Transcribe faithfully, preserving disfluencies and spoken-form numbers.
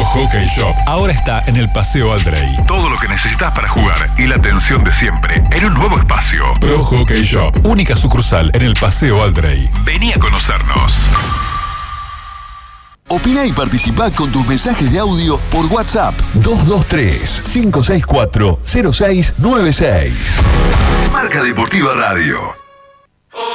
Hockey Shop ahora está en el Paseo Aldrey. Todo lo que necesitas para jugar y la atención de siempre en un nuevo espacio. Pro Hockey Shop, única sucursal en el Paseo Aldrey. Vení a conocernos. Opina y participá con tus mensajes de audio por WhatsApp dos dos tres, cinco seis cuatro, cero seis nueve seis. Marca Deportiva Radio.